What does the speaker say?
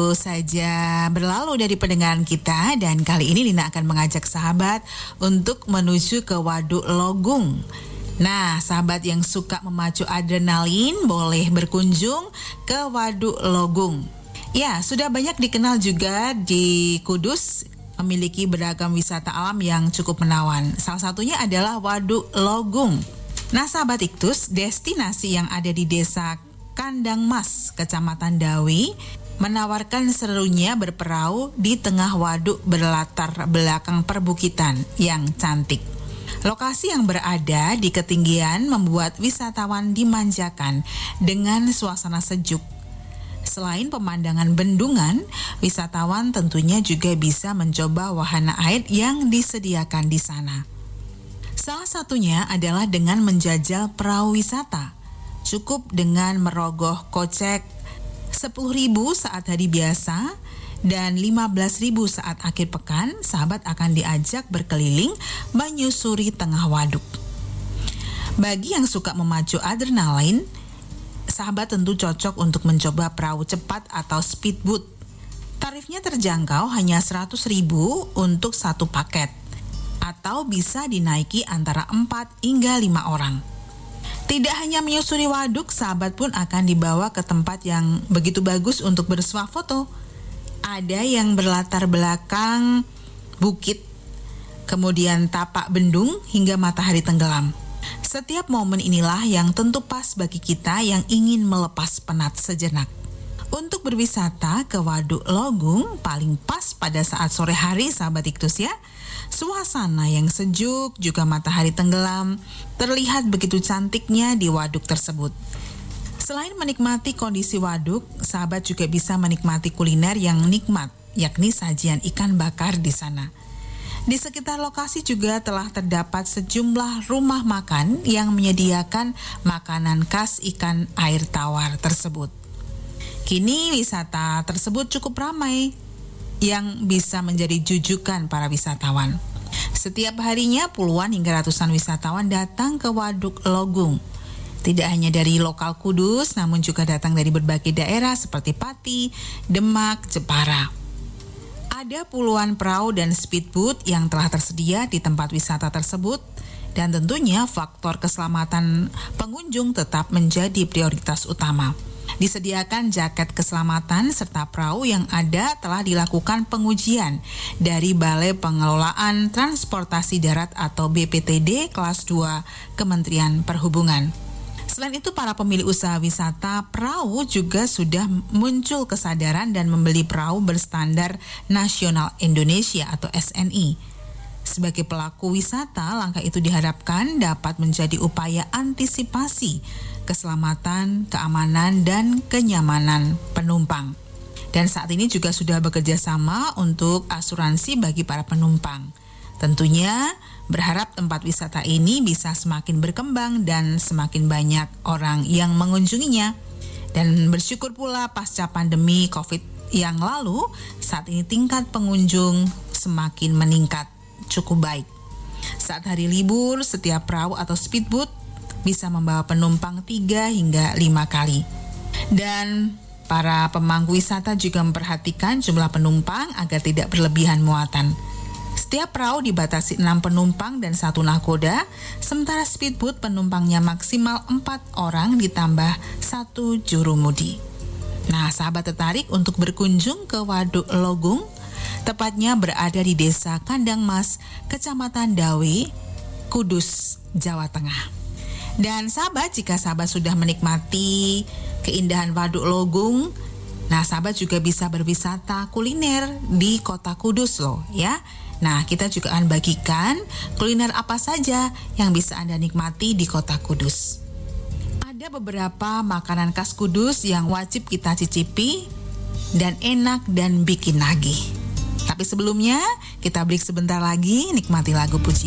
baru saja berlalu dari pendengaran kita, dan kali ini Lina akan mengajak sahabat untuk menuju ke Waduk Logung. Nah, sahabat yang suka memacu adrenalin boleh berkunjung ke Waduk Logung. Ya, sudah banyak dikenal juga di Kudus, memiliki beragam wisata alam yang cukup menawan. Salah satunya adalah Waduk Logung. Nah, sahabat Iktus, destinasi yang ada di Desa Kandang Mas, Kecamatan Dawi, menawarkan serunya berperahu di tengah waduk berlatar belakang perbukitan yang cantik. Lokasi yang berada di ketinggian membuat wisatawan dimanjakan dengan suasana sejuk. Selain pemandangan bendungan, wisatawan tentunya juga bisa mencoba wahana air yang disediakan di sana. Salah satunya adalah dengan menjajal perahu wisata. Cukup dengan merogoh kocek 10.000 saat hari biasa dan 15.000 saat akhir pekan, sahabat akan diajak berkeliling menyusuri tengah waduk. Bagi yang suka memacu adrenalin, sahabat tentu cocok untuk mencoba perahu cepat atau speedboat. Tarifnya terjangkau, hanya 100.000 untuk satu paket, atau bisa dinaiki antara 4 hingga 5 orang. Tidak hanya menyusuri waduk, sahabat pun akan dibawa ke tempat yang begitu bagus untuk bersuah foto. Ada yang berlatar belakang bukit, kemudian tapak bendung hingga matahari tenggelam. Setiap momen inilah yang tentu pas bagi kita yang ingin melepas penat sejenak. Untuk berwisata ke Waduk Logung paling pas pada saat sore hari, sahabat Iktus ya. Suasana yang sejuk juga matahari tenggelam terlihat begitu cantiknya di waduk tersebut. Selain menikmati kondisi waduk, sahabat juga bisa menikmati kuliner yang nikmat, yakni sajian ikan bakar di sana. Di sekitar lokasi juga telah terdapat sejumlah rumah makan yang menyediakan makanan khas ikan air tawar tersebut. Kini wisata tersebut cukup ramai yang bisa menjadi jujukan para wisatawan. Setiap harinya puluhan hingga ratusan wisatawan datang ke Waduk Logung. Tidak hanya dari lokal Kudus, namun juga datang dari berbagai daerah seperti Pati, Demak, Jepara. Ada puluhan perahu dan speedboat yang telah tersedia di tempat wisata tersebut, dan tentunya faktor keselamatan pengunjung tetap menjadi prioritas utama. Disediakan jaket keselamatan serta perahu yang ada telah dilakukan pengujian dari Balai Pengelolaan Transportasi Darat atau BPTD kelas 2 Kementerian Perhubungan. Selain itu, para pemilik usaha wisata perahu juga sudah muncul kesadaran dan membeli perahu berstandar nasional Indonesia atau SNI. Sebagai pelaku wisata, langkah itu diharapkan dapat menjadi upaya antisipasi keselamatan, keamanan, dan kenyamanan penumpang. Dan saat ini juga sudah bekerja sama untuk asuransi bagi para penumpang. Tentunya berharap tempat wisata ini bisa semakin berkembang dan semakin banyak orang yang mengunjunginya. Dan bersyukur pula pasca pandemi COVID yang lalu, saat ini tingkat pengunjung semakin meningkat cukup baik. Saat hari libur, setiap perahu atau speedboat bisa membawa penumpang 3 hingga 5 kali. Dan para pemangku wisata juga memperhatikan jumlah penumpang agar tidak berlebihan muatan. Setiap perahu dibatasi 6 penumpang dan 1 nahkoda, sementara speedboat penumpangnya maksimal 4 orang ditambah 1 jurumudi. Nah, sahabat tertarik untuk berkunjung ke Waduk Logung, tepatnya berada di Desa Kandang Mas, Kecamatan Dawi, Kudus, Jawa Tengah. Dan sahabat, jika sahabat sudah menikmati keindahan Waduk Logung, nah sahabat juga bisa berwisata kuliner di Kota Kudus loh ya. Nah, kita juga akan bagikan kuliner apa saja yang bisa Anda nikmati di Kota Kudus. Ada beberapa makanan khas Kudus yang wajib kita cicipi dan enak dan bikin nagih. Tapi sebelumnya, kita break sebentar lagi, nikmati lagu pujian.